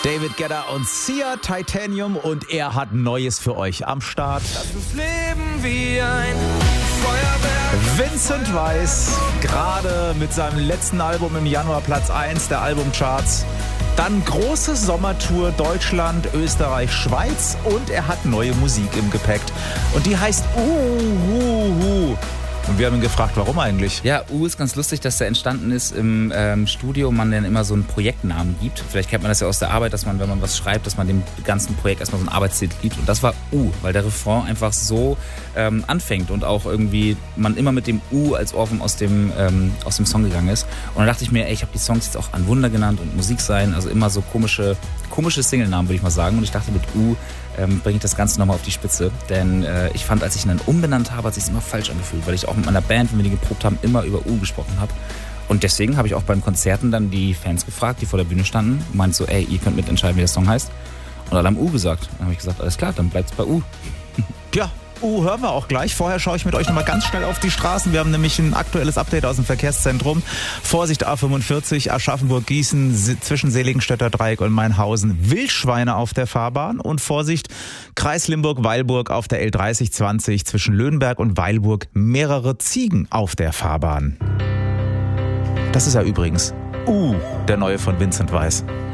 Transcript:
David Guetta und Sia Titanium und er hat Neues für euch am Start. Lass uns leben wie ein Feuerwerk. Vincent Weiss, gerade mit seinem letzten Album im Januar Platz 1 der Albumcharts. Dann große Sommertour Deutschland, Österreich, Schweiz und er hat neue Musik im Gepäck. Und die heißt Und wir haben ihn gefragt, warum eigentlich? Ja, ist ganz lustig, dass der entstanden ist im Studio, man dann immer so einen Projektnamen gibt. Vielleicht kennt man das ja aus der Arbeit, dass man, wenn man was schreibt, dass man dem ganzen Projekt erstmal so einen Arbeitstitel gibt. Und das war weil der Refrain einfach so anfängt und auch irgendwie man immer mit dem als Ohrwurm aus dem Song gegangen ist. Und dann dachte ich mir, ich habe die Songs jetzt auch An Wunder genannt und Musik sein, also immer so komische Single-Namen, würde ich mal sagen. Und ich dachte, mit bringe ich das Ganze nochmal auf die Spitze. Denn ich fand, als ich ihn dann umbenannt habe, hat es sich immer falsch angefühlt, weil ich auch mit meiner Band, wenn wir die geprobt haben, immer über gesprochen habe. Und deswegen habe ich auch beim Konzerten dann die Fans gefragt, die vor der Bühne standen, und meinte so, ihr könnt mitentscheiden, wie der Song heißt. Und alle haben gesagt. Dann habe ich gesagt, alles klar, dann bleibt's bei Ja, hören wir auch gleich. Vorher schaue ich mit euch nochmal ganz schnell auf die Straßen. Wir haben nämlich ein aktuelles Update aus dem Verkehrszentrum. Vorsicht A45, Aschaffenburg-Gießen, zwischen Seligenstädter Dreieck und Mainhausen. Wildschweine auf der Fahrbahn. Und Vorsicht, Kreis Limburg-Weilburg auf der L3020 zwischen Löhnberg und Weilburg. Mehrere Ziegen auf der Fahrbahn. Das ist ja übrigens der neue von Vincent Weiss.